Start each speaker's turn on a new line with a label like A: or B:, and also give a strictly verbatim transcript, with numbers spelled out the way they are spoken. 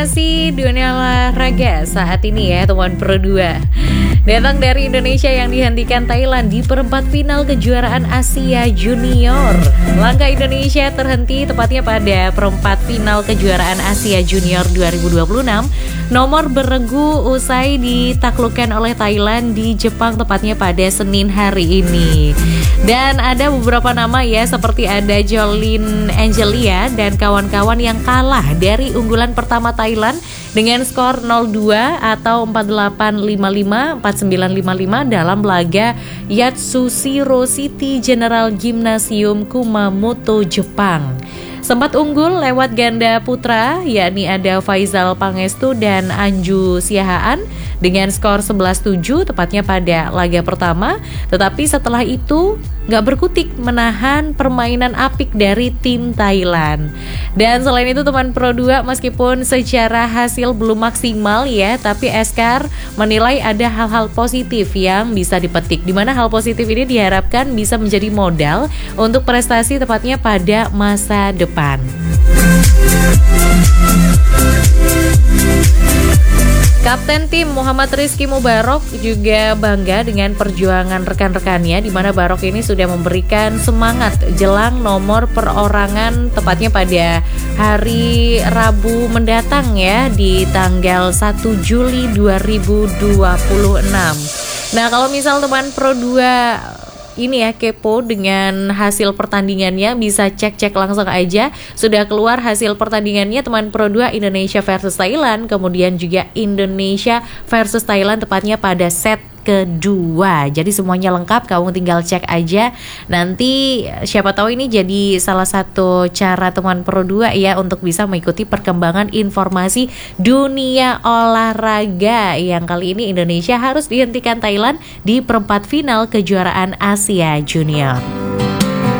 A: Masih dunia olahraga saat ini ya teman Pro dua. Datang dari Indonesia yang dihentikan Thailand di perempat final kejuaraan Asia Junior. Langkah Indonesia terhenti tepatnya pada perempat final kejuaraan Asia Junior dua ribu dua puluh enam. Nomor beregu usai ditaklukkan oleh Thailand di Jepang tepatnya pada Senin hari ini. Dan ada beberapa nama ya, seperti ada Jolin Angelia dan kawan-kawan yang kalah dari unggulan pertama Thailand dengan skor nol dua atau empat delapan lima lima, empat sembilan lima lima dalam laga Yatsushiro City General Gymnasium Kumamoto, Jepang. Sempat unggul lewat ganda putra, yakni ada Faisal Pangestu dan Anju Siahaan dengan skor sebelas tujuh tepatnya pada laga pertama. Tetapi setelah itu nggak berkutik menahan permainan apik dari tim Thailand. Dan selain itu teman Pro dua, meskipun secara hasil belum maksimal ya, tapi Eskar menilai ada hal-hal positif yang bisa dipetik, di mana hal positif ini diharapkan bisa menjadi modal untuk prestasi tepatnya pada masa depan. Kapten tim Muhammad Rizky Mubarok juga bangga dengan perjuangan rekan-rekannya, di mana Barok ini sudah memberikan semangat jelang nomor perorangan tepatnya pada hari Rabu mendatang ya, di tanggal satu Juli dua ribu dua puluh enam. Nah, kalau misal teman Pro dua ini ya kepo dengan hasil pertandingannya, bisa cek-cek langsung aja. Sudah keluar hasil pertandingannya teman Pro dua, Indonesia versus Thailand, kemudian juga Indonesia versus Thailand tepatnya pada set kedua. Jadi semuanya lengkap, kamu tinggal cek aja. Nanti siapa tahu ini jadi salah satu cara teman Pro dua ya untuk bisa mengikuti perkembangan informasi dunia olahraga, yang kali ini Indonesia harus dihentikan Thailand di perempat final kejuaraan Asia Junior.